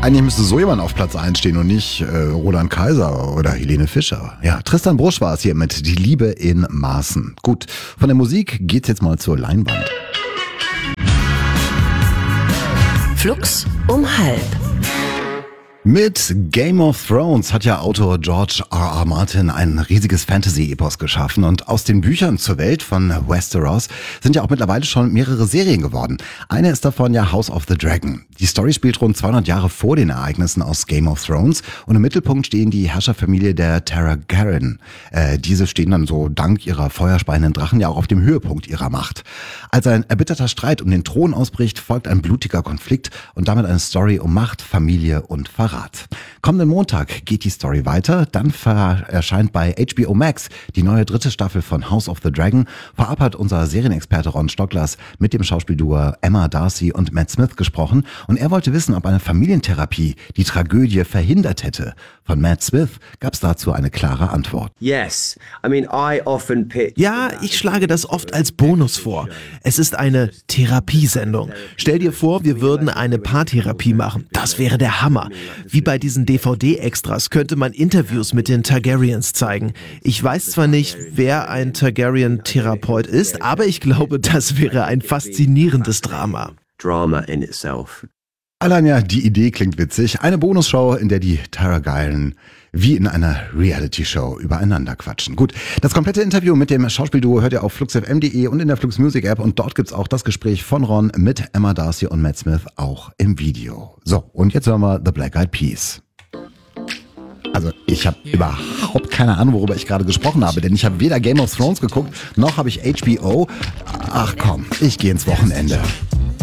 Eigentlich müsste so jemand auf Platz 1 stehen und nicht Roland Kaiser oder Helene Fischer. Ja, Tristan Brusch war es hier mit Die Liebe in Maßen. Gut, von der Musik geht's jetzt mal zur Leinwand. Flux um halb. Mit Game of Thrones hat ja Autor George R.R. Martin ein riesiges Fantasy-Epos geschaffen und aus den Büchern zur Welt von Westeros sind ja auch mittlerweile schon mehrere Serien geworden. Eine ist davon ja House of the Dragon. Die Story spielt rund 200 Jahre vor den Ereignissen aus Game of Thrones und im Mittelpunkt stehen die Herrscherfamilie der Targaryen. Diese stehen dann so dank ihrer feuerspeienden Drachen ja auch auf dem Höhepunkt ihrer Macht. Als ein erbitterter Streit um den Thron ausbricht, folgt ein blutiger Konflikt und damit eine Story um Macht, Familie und Verrat. Kommenden Montag geht die Story weiter, dann erscheint bei HBO Max die neue 3. Staffel von House of the Dragon. Vorab hat unser Serienexperte Ron Stocklers mit dem Schauspielduo Emma Darcy und Matt Smith gesprochen und er wollte wissen, ob eine Familientherapie die Tragödie verhindert hätte. Von Matt Smith gab es dazu eine klare Antwort. Ja, ich schlage das oft als Bonus vor. Es ist eine Therapiesendung. Stell dir vor, wir würden eine Paartherapie machen. Das wäre der Hammer. Wie bei diesen DVD-Extras könnte man Interviews mit den Targaryens zeigen. Ich weiß zwar nicht, wer ein Targaryen-Therapeut ist, aber ich glaube, das wäre ein faszinierendes Drama. Drama in itself. Allein ja, die Idee klingt witzig. Eine Bonusshow, in der die Targaryen wie in einer Reality-Show übereinander quatschen. Gut, das komplette Interview mit dem Schauspielduo hört ihr auf fluxfm.de und in der Flux Music App und dort gibt's auch das Gespräch von Ron mit Emma Darcy und Matt Smith auch im Video. So, und jetzt hören wir The Black Eyed Peas. Also ich habe überhaupt keine Ahnung, worüber ich gerade gesprochen habe, denn ich habe weder Game of Thrones geguckt, noch habe ich HBO. Ach komm, ich gehe ins Wochenende.